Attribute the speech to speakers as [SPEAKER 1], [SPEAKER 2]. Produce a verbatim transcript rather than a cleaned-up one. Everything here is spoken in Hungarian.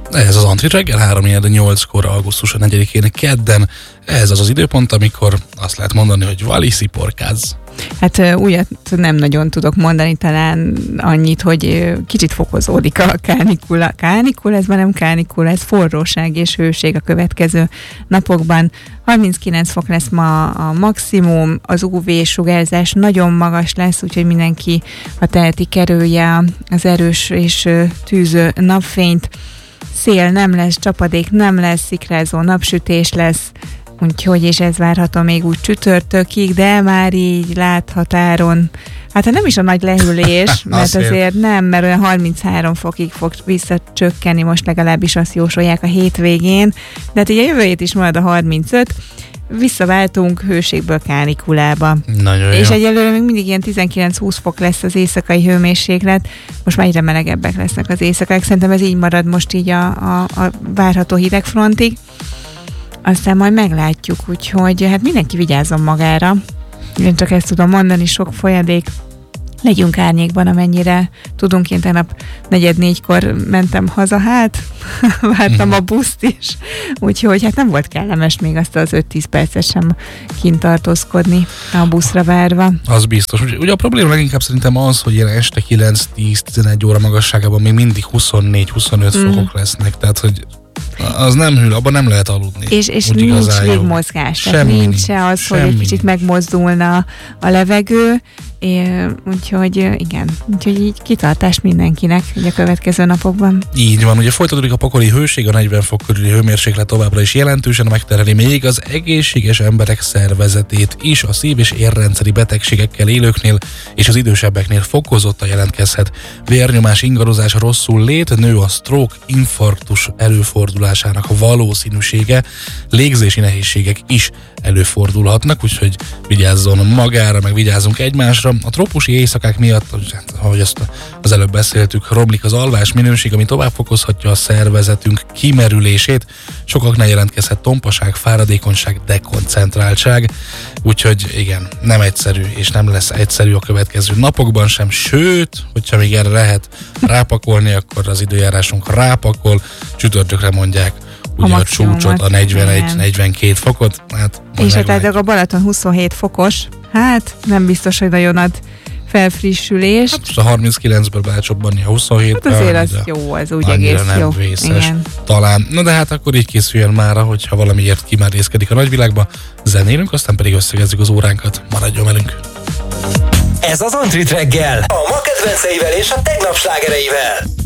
[SPEAKER 1] Ez az Antrit reggel, három nyolckor, augusztus negyedikén kedden. Ez az az időpont, amikor azt lehet mondani, hogy vali, sziporkáz.
[SPEAKER 2] Hát újat nem nagyon tudok mondani, talán annyit, hogy kicsit fokozódik a kánikula. Kánikula, ez már nem kánikula, ez forróság és hőség a következő napokban. harminckilenc fok lesz ma a maximum, az ú vé-sugárzás nagyon magas lesz, úgyhogy mindenki, ha teheti, kerülje az erős és tűző napfényt. Szél nem lesz, csapadék nem lesz, szikrázó napsütés lesz, úgyhogy, és ez várható még úgy csütörtökig, de már így láthatáron, hát nem is a nagy lehűlés, mert azért nem, mert olyan harminchárom fokig fog visszacsökkenni, most legalábbis azt jósolják a hétvégén, de hát ugye a jövő hét is marad a harmincöt, visszaváltunk hőségből kánikúlába.
[SPEAKER 1] Nagyon
[SPEAKER 2] és
[SPEAKER 1] jó.
[SPEAKER 2] egyelőre még mindig ilyen tizenkilenc-húsz fok lesz az éjszakai hőmérséklet, most már egyre melegebbek lesznek az éjszakák, szerintem ez így marad most így a, a, a várható hidegfrontig. Aztán majd meglátjuk, úgyhogy hát mindenki vigyázzon magára. Én csak ezt tudom mondani, sok folyadék, legyünk árnyékban, amennyire tudunk. Én tegnap negyed négykor mentem haza, hát vártam a buszt is, úgyhogy hát nem volt kellemes még azt az öt-tíz percet sem kint tartózkodni a buszra várva.
[SPEAKER 1] Az biztos. Ugye, ugye a probléma leginkább szerintem az, hogy ilyen este kilenc-tíz-tizenegy óra magasságában még mindig huszonnégy-huszonöt mm. fokok lesznek, tehát hogy az nem hűl, abban nem lehet aludni.
[SPEAKER 2] És, és nincs légmozgás, tehát nincs se az, hogy egy kicsit megmozdulna a levegő, é, úgyhogy igen, úgyhogy így kitartás mindenkinek ugye a következő napokban.
[SPEAKER 1] Így van, ugye folytatódik a pokoli hőség, a negyven fok körüli hőmérséklet továbbra is jelentősen megterheli még az egészséges emberek szervezetét is, a szív- és érrendszeri betegségekkel élőknél és az idősebbeknél fokozottan jelentkezhet. Vérnyomás ingadozás, rosszul lét, nő a stroke, infarktus előfordulásának a valószínűsége, légzési nehézségek is előfordulhatnak, úgyhogy vigyázzon magára, meg vigyázzunk egymásra. A trópusi éjszakák miatt, ahogy azt az előbb beszéltük, romlik az alvás minőség, ami tovább fokozhatja a szervezetünk kimerülését. Sokaknál jelentkezhet tompaság, fáradékonyság, dekoncentráltság, úgyhogy igen, nem egyszerű, és nem lesz egyszerű a következő napokban sem, sőt, hogyha még erre lehet rápakolni, akkor az időjárásunk rápakol, csütörtökre mondják ugye a, a csúcsot, a negyvenegy-negyvenkét fokot. Hát,
[SPEAKER 2] és tehát a Balaton huszonhét fokos, hát nem biztos, hogy nagyon ad felfrissülést.
[SPEAKER 1] Hát most a harminckilencből bácsobbanni a huszonhét.
[SPEAKER 2] Hát azért az jó, az úgy egész
[SPEAKER 1] nem
[SPEAKER 2] jó.
[SPEAKER 1] Vészes.
[SPEAKER 2] Igen.
[SPEAKER 1] Talán. Na de hát akkor így készüljön mára, hogyha valamiért kimerészkedik a nagyvilágba, zenélünk, aztán pedig összegezzük az óránkat. Maradjon velünk!
[SPEAKER 3] Ez az Antrit reggel, a ma kedvenceivel és a tegnap slágereivel.